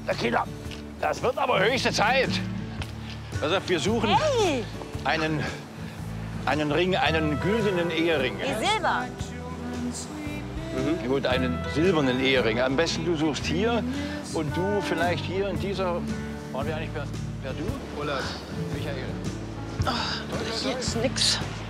Na Kinder, das wird aber höchste Zeit. Also wir suchen einen Ring, einen güldenen Ehering. Wie Silber. Gut, einen silbernen Ehering. Am besten du suchst hier und du vielleicht hier in dieser. Waren wir eigentlich per du oder Michael? Ach, hier ist nix.